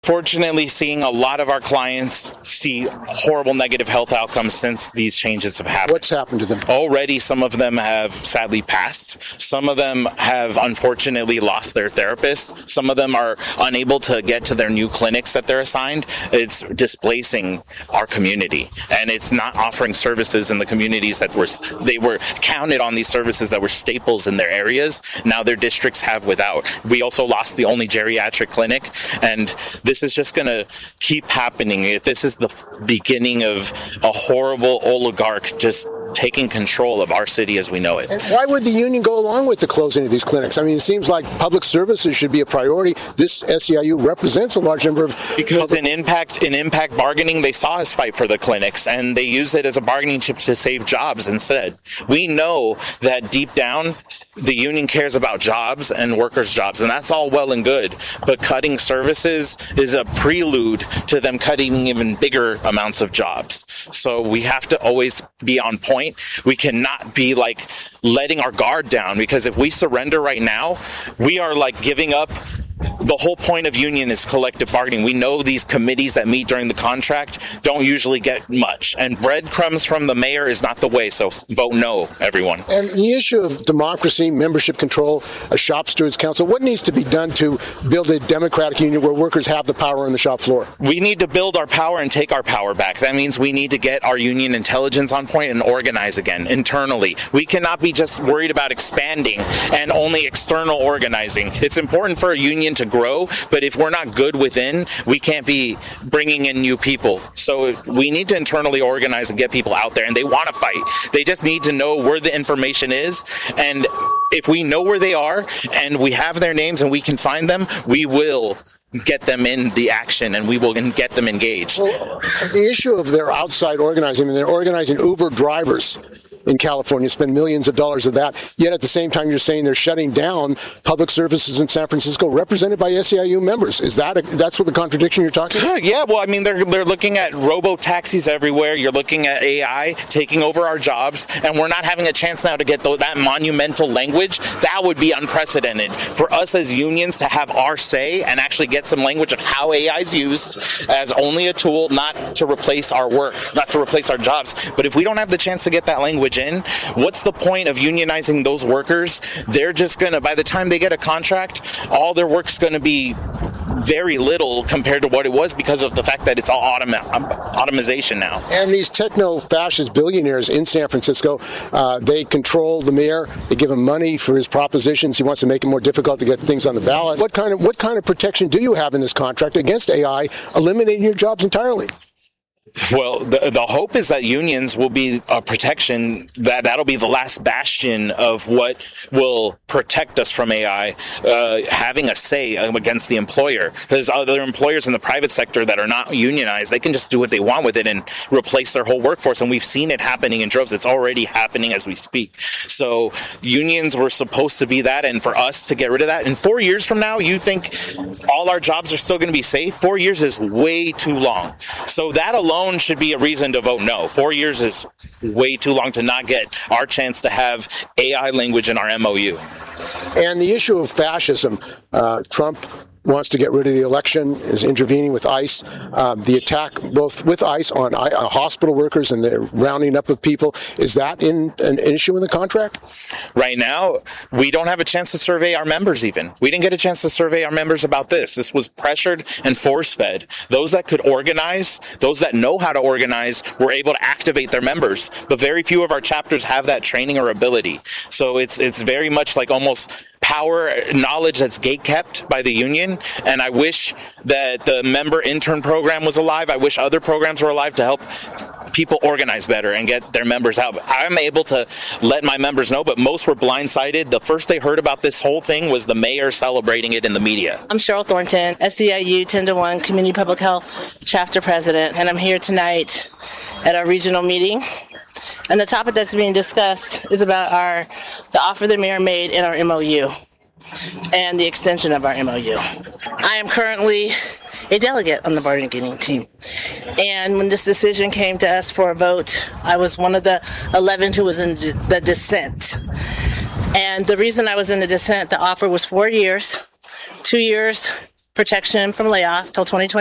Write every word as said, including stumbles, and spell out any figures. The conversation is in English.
Fortunately, seeing a lot of our clients see horrible negative health outcomes since these changes have happened. What's happened to them? Already, some of them have sadly passed. Some of them have unfortunately lost their therapist. Some of them are unable to get to their new clinics that they're assigned. It's displacing our community, and it's not offering services in the communities that were they were counted on, these services that were staples in their areas. Now their districts have without. We also lost the only geriatric clinic, and this is just going to keep happening. If this is the beginning of a horrible oligarch just taking control of our city as we know it. And why would the union go along with the closing of these clinics? I mean, it seems like public services should be a priority. This S E I U represents a large number of... Because public- in impact in impact bargaining, they saw us fight for the clinics, and they use it as a bargaining chip to save jobs instead. We know that deep down, the union cares about jobs and workers' jobs, and that's all well and good. But cutting services is a prelude to them cutting even bigger amounts of jobs. So we have to always be on point. We cannot be like letting our guard down, because if we surrender right now, we are like giving up. The whole point of union is collective bargaining. We know these committees that meet during the contract don't usually get much, and breadcrumbs from the mayor is not the way, so vote no, everyone. And the issue of democracy, membership control, a shop stewards council, what needs to be done to build a democratic union where workers have the power on the shop floor? We need to build our power and take our power back. That means we need to get our union intelligence on point and organize again internally. We cannot be just worried about expanding and only external organizing. It's important for a union to grow, but if we're not good within, we can't be bringing in new people. So we need to internally organize and get people out there, and they want to fight. They just need to know where the information is, and if we know where they are and we have their names and we can find them, we will get them in the action, and we will get them engaged. Well, the issue of their outside organizing, I mean, they're organizing Uber drivers in California, spend millions of dollars of that, yet at the same time you're saying they're shutting down public services in San Francisco represented by S E I U members. Is that a, that's what the contradiction you're talking about? Yeah, well, I mean, they're they're looking at robo-taxis everywhere. You're looking at A I taking over our jobs, and we're not having a chance now to get the, that monumental language. That would be unprecedented for us as unions to have our say and actually get some language of how A I is used as only a tool, not to replace our work, not to replace our jobs. But if we don't have the chance to get that language in, what's the point of unionizing those workers? They're just going to, by the time they get a contract, all their work's going to be very little compared to what it was because of the fact that it's all automa- automation now. And these techno-fascist billionaires in San Francisco, uh, they control the mayor. They give him money for his propositions. He wants to make it more difficult to get things on the ballot. What kind of what kind of protection do you have in this contract against A I eliminating your jobs entirely? Well, the, the hope is that unions will be a protection, that that'll be the last bastion of what will protect us from A I, uh, having a say against the employer. There's other employers in the private sector that are not unionized. They can just do what they want with it and replace their whole workforce. And we've seen it happening in droves. It's already happening as we speak. So unions were supposed to be that. And for us to get rid of that, in four years from now, you think all our jobs are still going to be safe? Four years is way too long. So that alone should be a reason to vote no. Four years is way too long to not get our chance to have A I language in our M O U. And the issue of fascism, uh, Trump wants to get rid of the election, is intervening with ICE. Uh, the attack both with ICE on I- uh, hospital workers and the rounding up of people, is that in an issue in the contract? Right now, we don't have a chance to survey our members even. We didn't get a chance to survey our members about this. This was pressured and force-fed. Those that could organize, those that know how to organize, were able to activate their members. But very few of our chapters have that training or ability. So it's it's very much like almost power, knowledge that's gate-kept by the union, and I wish that the member intern program was alive. I wish other programs were alive to help people organize better and get their members out. I'm able to let my members know, but most were blindsided. The first they heard about this whole thing was the mayor celebrating it in the media. I'm Cheryl Thornton, S E I U ten to one Community Public Health Chapter President, and I'm here tonight at our regional meeting. And the topic that's being discussed is about our the offer the mayor made in our M O U and the extension of our M O U. I am currently a delegate on the bargaining team. And when this decision came to us for a vote, I was one of the eleven who was in the dissent. And the reason I was in the dissent, the offer was four years, two years protection from layoff till twenty twenty.